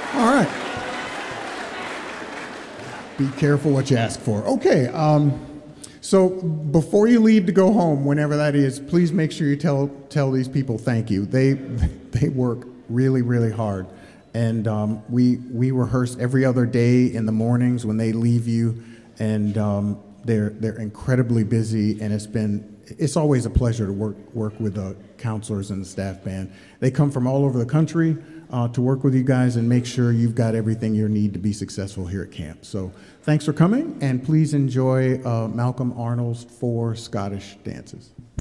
All right. Be careful what you ask for. Okay. So before you leave to go home, whenever that is, please make sure you tell these people thank you. They work really, really hard. And we rehearse every other day in the mornings when they leave you, and they're incredibly busy, and it's always a pleasure to work with the counselors and the staff band. They come from all over the country to work with you guys and make sure you've got everything you need to be successful here at camp. So thanks for coming, and please enjoy Malcolm Arnold's 4 Scottish dances.